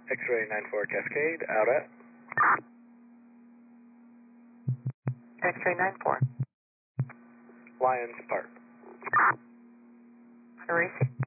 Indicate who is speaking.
Speaker 1: X-ray 94 Cascade, out at
Speaker 2: X-ray 94.
Speaker 1: Lions Park.
Speaker 2: Erasing.